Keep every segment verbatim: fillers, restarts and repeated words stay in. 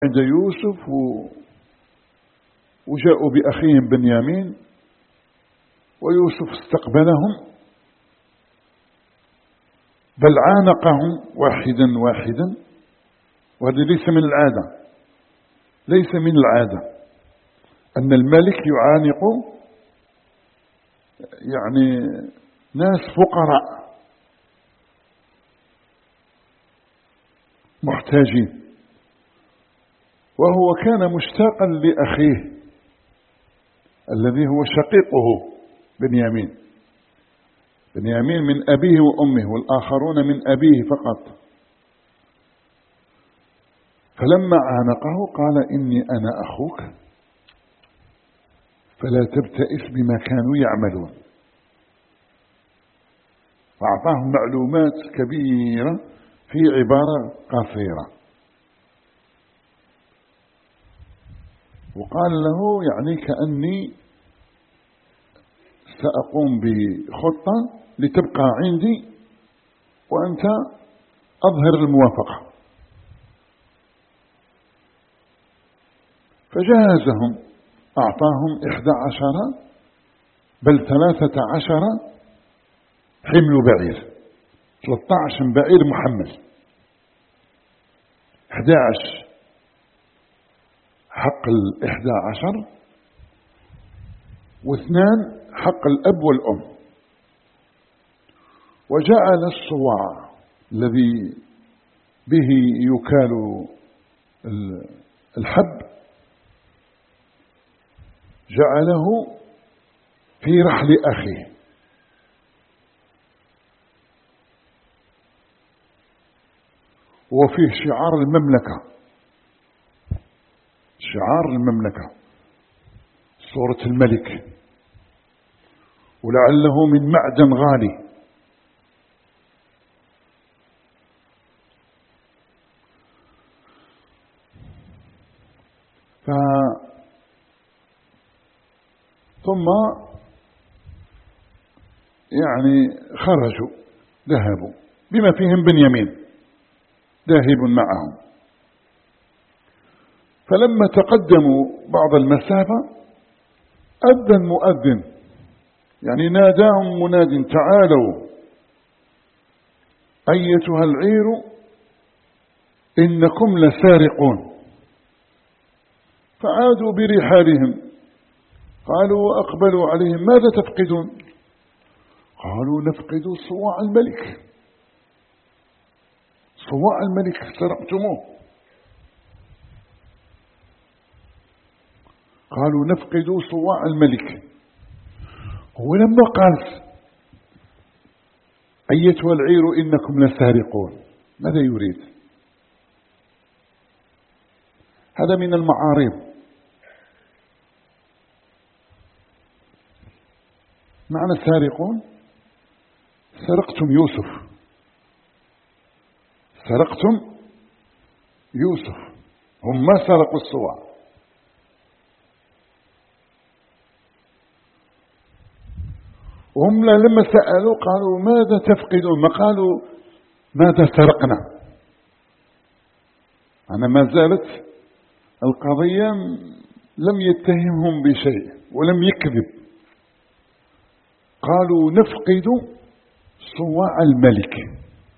عند يوسف وجاءوا بأخيهم بنيامين، ويوسف استقبلهم بل عانقهم واحدا واحدا، وهذا ليس من العادة، ليس من العادة أن الملك يعانق يعني ناس فقراء محتاجين، وهو كان مشتاقا لأخيه الذي هو شقيقه بنيامين. بنيامين من أبيه وأمه، والآخرون من أبيه فقط. فلما عانقه قال إني أنا أخوك فلا تبتئس بما كانوا يعملون، وأعطاهم معلومات كبيرة في عبارة قصيرة، وقال له يعني كأني سأقوم بخطة لتبقى عندي وأنت أظهر الموافقة. فجهزهم، أعطاهم إحدى عشر بل ثلاثة عشر حمل بعير، ثلاثة عشر بعير محمل، أحد عشر حق الإحدى عشر، واثنان حق الأب والأم. وجعل الصواع الذي به يكال الحب جعله في رحل أخيه، وفيه شعار المملكة، شعار المملكة صورة الملك، ولعله من معدن غالي. ف ثم يعني خرجوا، ذهبوا بما فيهم بنيامين ذاهب معهم. فلما تقدموا بعض المسافة أذن مؤذن، يعني ناداهم مناد: تعالوا أيتها العير إنكم لسارقون. فعادوا برحالهم، قالوا وأقبلوا عليهم: ماذا تفقدون؟ قالوا: نفقد صواع الملك، صواع الملك سرقتموه. قالوا: نفقد صواع الملك. ولما قال أيتها العير إنكم لسارقون، ماذا يريد؟ هذا من المعارض. معنى سارقون: سرقتم يوسف، سرقتم يوسف، هم ما سرقوا الصواع. وهم لما سألوا قالوا: ماذا تفقدون؟ ما قالوا ماذا سرقنا. أنا ما زالت القضية لم يتهمهم بشيء ولم يكذب. قالوا: نفقد صواع الملك،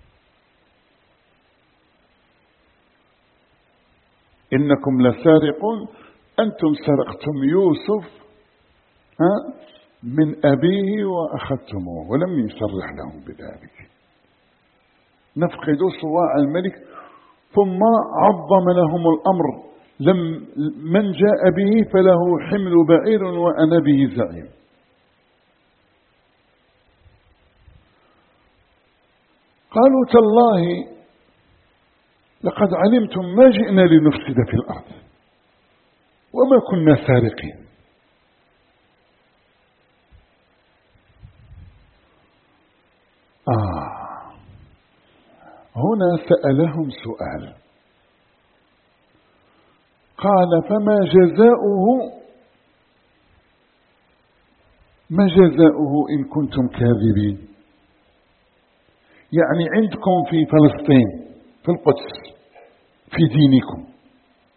إنكم لسارقون، أنتم سرقتم يوسف ها من أبيه وأخذتموه، ولم يصرح لهم بذلك. نفقد صواع الملك. ثم عظم لهم الأمر: لم من جاء به فله حمل بعير وأنا به زعيم. قالوا: تالله لقد علمتم ما جئنا لنفسد في الأرض وما كنا سارقين. آه هنا سألهم سؤال، قال: فما جزاؤه ما جزاؤه إن كنتم كاذبين؟ يعني عندكم في فلسطين في القدس في دينكم